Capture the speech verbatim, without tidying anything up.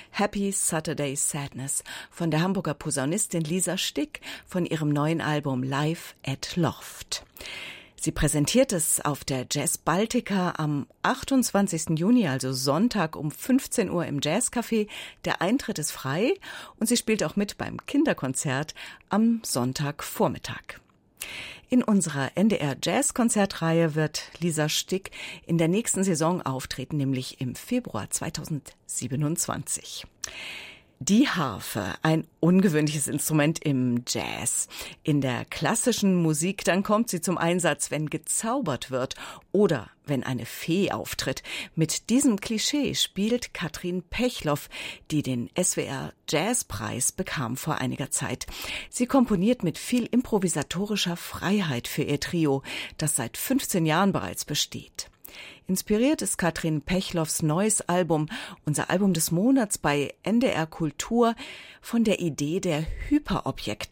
Happy Saturday Sadness von der Hamburger Posaunistin Lisa Stick von ihrem neuen Album Live at Loft. Sie präsentiert es auf der Jazz Baltica am achtundzwanzigsten Juni, also Sonntag um fünfzehn Uhr im Jazzcafé. Der Eintritt ist frei und sie spielt auch mit beim Kinderkonzert am Sonntagvormittag. In unserer N D R Jazz-Konzertreihe wird Lisa Stick in der nächsten Saison auftreten, nämlich im Februar zweitausendsiebenundzwanzig. Die Harfe, ein ungewöhnliches Instrument im Jazz. In der klassischen Musik, dann kommt sie zum Einsatz, wenn gezaubert wird oder wenn eine Fee auftritt. Mit diesem Klischee spielt Katrin Pechloff, die den S W R Jazzpreis bekam vor einiger Zeit. Sie komponiert mit viel improvisatorischer Freiheit für ihr Trio, das seit fünfzehn Jahren bereits besteht. Inspiriert ist Katrin Pechloffs neues Album, unser Album des Monats bei N D R Kultur, von der Idee der Hyperobjekte.